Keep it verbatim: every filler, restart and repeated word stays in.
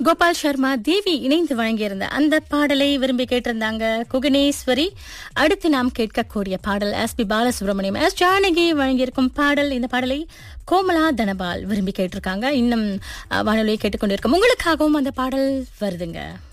கோபால் சர்மா தேவி இணைந்து வழங்கியிருந்த அந்த பாடலை விரும்பி கேட்டிருந்தாங்க குகனேஸ்வரி. அடுத்து நாம் கேட்கக்கூடிய பாடல் S B Balasubramaniam, S Janaki வழங்கியிருக்கும் பாடல். இந்த பாடலை கோமலா தனபால் விரும்பி கேட்டிருக்காங்க. இன்னும் வானொலியை கேட்டுக்கொண்டிருக்கோம். உங்களுக்காகவும் அந்த பாடல் வருதுங்க.